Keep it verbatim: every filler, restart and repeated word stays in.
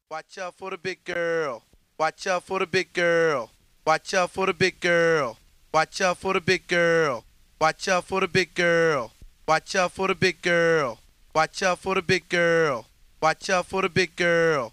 Watch out for the big girl. Watch out for the big girl. Watch out for the big girl. Watch out for the big girl. Watch out for the big girl. Watch out for the big girl. Watch out for the big girl. Watch out for the big girl.